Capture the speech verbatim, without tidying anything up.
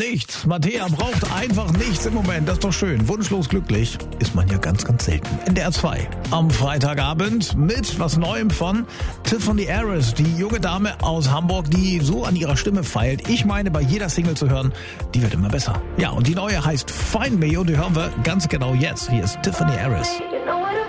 nichts. Mattea braucht einfach nichts im Moment. Das ist doch schön. Wunschlos glücklich ist man ja ganz, ganz selten. N D R zwei. Am Freitagabend mit was Neuem von Tiffany Harris. Die junge Dame aus Hamburg, die so an ihrer Stimme feilt. Ich meine, bei jeder Single zu hören, die wird immer besser. Ja, und die neue heißt Find Me und die hören wir ganz genau jetzt. Hier ist Tiffany Harris. You know